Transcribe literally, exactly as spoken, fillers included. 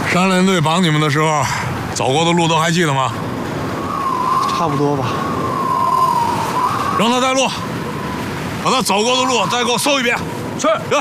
山林队绑你们的时候，走过的路都还记得吗？ 差不多吧。 让他带路，把他走过的路再给我搜一遍。 是。